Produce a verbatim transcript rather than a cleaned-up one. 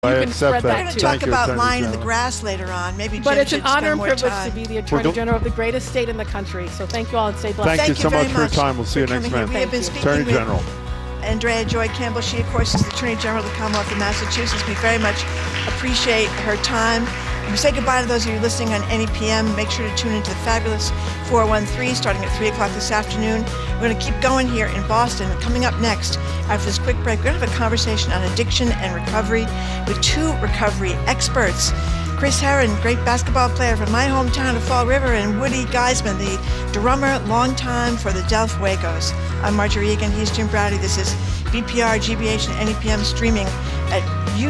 You I can spread accept that. that We're going too. to talk Thank you, about Attorney lying in the General. grass later on. Maybe But Jim it's an should honor spend and more privilege time. to be the We're Attorney go- General of the greatest state in the country. So thank you all and stay blessed. Thank, Thank you you so very much for your much time. We'll see you for next coming here. month. We have been Thank you. speaking Attorney with General. Andrea Joy Campbell. She, of course, is the Attorney General of the Commonwealth of Massachusetts. We very much appreciate her time. We say goodbye to those of you listening on N E P M. Make sure to tune into the fabulous four one three starting at three o'clock this afternoon. We're going to keep going here in Boston. Coming up next, after this quick break, we're going to have a conversation on addiction and recovery with two recovery experts. Chris Herron, great basketball player from my hometown of Fall River, and Woody Geisman, the drummer, longtime for the Del Fuegos. I'm Marjorie Egan. He's Jim Browdy. This is B P R, G B H, and N E P M streaming at